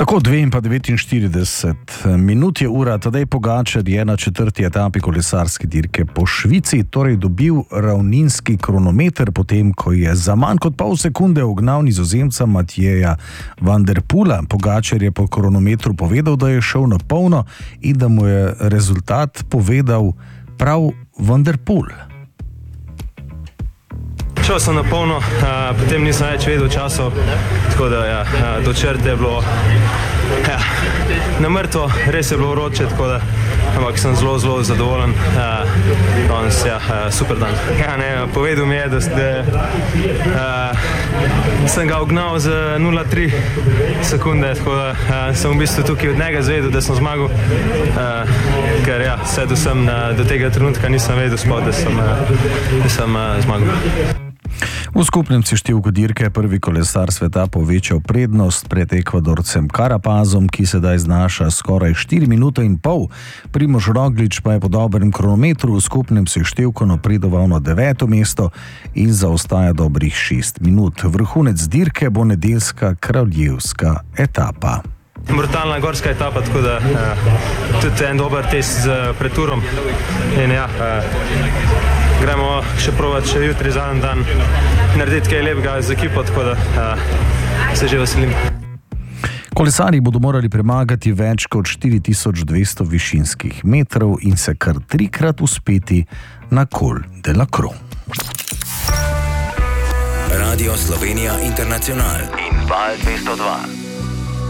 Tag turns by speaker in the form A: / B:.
A: Tako 2:49 minut je ura, Tadej Pogačar je na 4. etapi kolesarske dirke po Švici, torej dobil ravninski kronometer, potem ko je za manj kot pol sekunde ugnal Nizozemca Matjeja van der Poela. Pogačar je po kronometru povedal, da je šel na polno in da mu je rezultat povedal prav van der Poel.
B: Šel sem na polno, potem nisem več vedel časov, tako da do črte je bilo na mrtvo, res je bilo vroče, ampak sem zelo, zelo zadovoljen. Danes super dan. Povedal mi je, da sem ga ugnal z 0,3 sekunde, tako da sem v bistvu tukaj od njega zvedel, da sem zmagal, ker sedel sem do tega trenutka, nisem vedel sploh, da sem zmagal.
A: V skupnem seštevku dirke je prvi kolesar sveta povečal prednost pred Ekvadorcem Carapazom, ki sedaj znaša skoraj 4 minute in pol. Primož Roglič pa je po dobrem kronometru v skupnem seštevku napredoval na 9. mesto in zaostaja dobrih 6 minut. Vrhunec dirke bo nedeljska kraljevska etapa.
B: Brutalna gorska etapa, tako da tudi en dober test z preturom. In gremo še provat še jutri zadnji dan narediti kaj lepega z ekipo, tako da se že veselim.
A: Kolesarji bodo morali premagati več kot 4200 višinskih metrov in se kar 3-krat uspeti na Col de la Croix.
C: Radio Slovenija International in Val 202.